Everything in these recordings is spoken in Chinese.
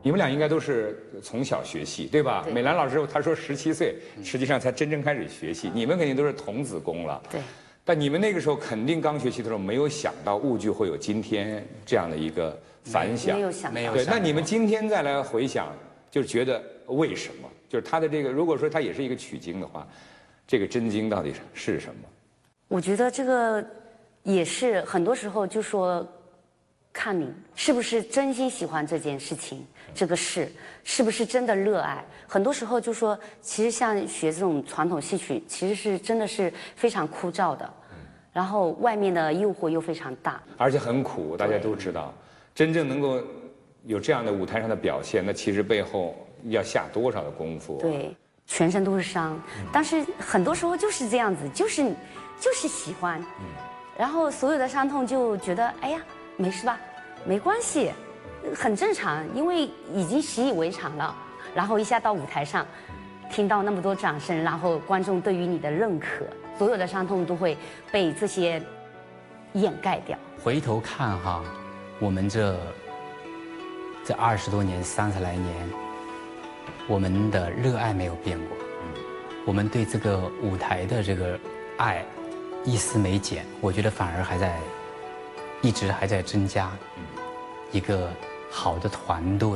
你们俩应该都是从小学戏，对吧？ 对美兰老师她说17岁，实际上才真正开始学戏。你们肯定都是童子功了。 对。 但你们那个时候肯定刚学戏的时候，没有想到舞剧会有今天这样的一个反响。 没有想到。 对，那你们今天再来回想，就觉得为什么？就是他的这个，如果说他也是一个取经的话，这个真经到底是什么？ 我觉得这个也是很多时候就说。看你是不是真心喜欢这件事情，这个事是不是真的热爱。很多时候就说，其实像学这种传统戏曲，其实是真的是非常枯燥的，然后外面的诱惑又非常大， 而且很苦。大家都知道，真正能够有这样的舞台上的表现，那其实背后要下多少的功夫。 对，全身都是伤。但是很多时候就是这样子，就是喜欢，然后所有的伤痛就觉得，哎呀。没事吧，没关系，很正常，因为已经习以为常了。然后一下到舞台上，听到那么多掌声，然后观众对于你的认可，所有的伤痛都会被这些掩盖掉。 回头看哈，我们这20多年、30来年，我们的热爱没有变过，我们对这个舞台的这个爱一丝没减，我觉得反而一直还在增加。一个好的团队，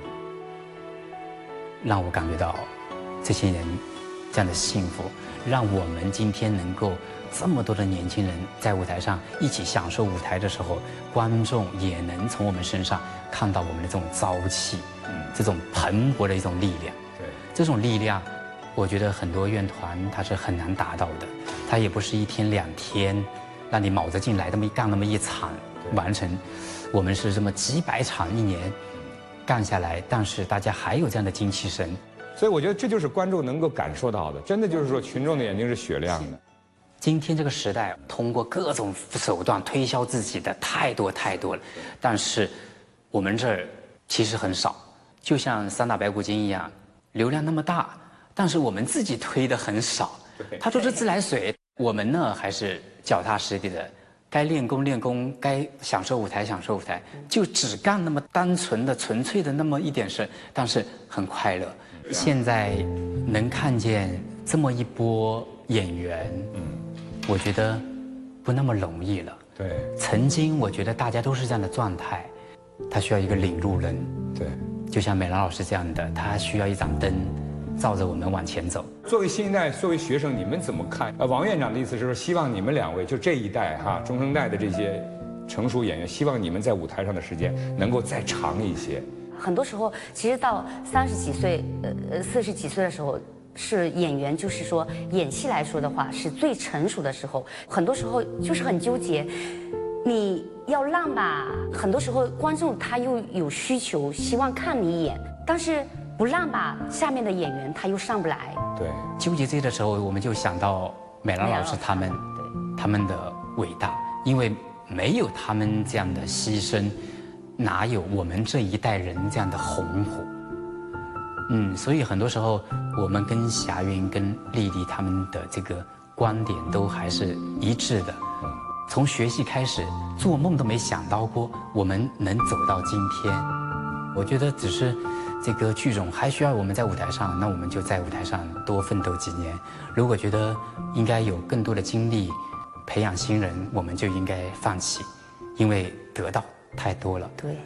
让我感觉到这些人这样的幸福，让我们今天能够这么多的年轻人在舞台上一起享受舞台的时候，观众也能从我们身上看到我们的这种朝气，这种蓬勃的一种力量。 对， 这种力量，我觉得很多院团它是很难达到的，它也不是1天2天。让你卯着劲来，干那么一场完成，我们是这么几百场1年干下来，但是大家还有这样的精气神， 所以我觉得这就是观众能够感受到的，真的就是说群众的眼睛是雪亮的。 今天这个时代，通过各种手段推销自己的太多了，但是我们这儿其实很少，就像3大白骨精一样，流量那么大，但是我们自己推的很少。他说是自来水。我们呢还是脚踏实地的，该练功，该享受舞台，就只干那么单纯的、纯粹的那么一点事，但是很快乐。现在能看见这么一波演员，我觉得不那么容易了。 对， 曾经我觉得大家都是这样的状态，他需要一个领路人。 对， 就像美兰老师这样的，他需要一盏灯。照着我们往前走。 作为新一代，作为学生，你们怎么看？王院长的意思是说，希望你们2位就这一代中生代的这些成熟演员，希望你们在舞台上的时间能够再长一些。 很多时候，其实到30几岁、40几岁的时候，是演员，就是说演戏来说的话，是最成熟的时候。很多时候就是很纠结，你要让吧，很多时候观众他又有需求，希望看你演，但是。不让吧，下面的演员他又上不来。 对， 纠结这个的时候，我们就想到美兰老师他们的伟大，因为没有他们这样的牺牲，哪有我们这一代人这样的红火？所以很多时候我们跟霞云、跟丽丽他们的这个观点都还是一致的。从学戏开始，做梦都没想到过我们能走到今天。我觉得只是。这个剧种还需要我们在舞台上，那我们就在舞台上多奋斗几年。如果觉得应该有更多的精力培养新人，我们就应该放弃，因为得到太多了。 对。